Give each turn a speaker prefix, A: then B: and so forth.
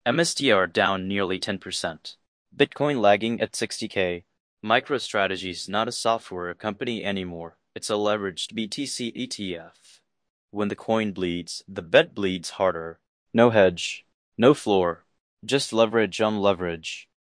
A: MSTR down nearly 10%. Bitcoin lagging at 60K. MicroStrategy's not a software company anymore. It's a leveraged BTC ETF. When the coin bleeds, the bet bleeds harder. No hedge, no floor, just leverage on leverage.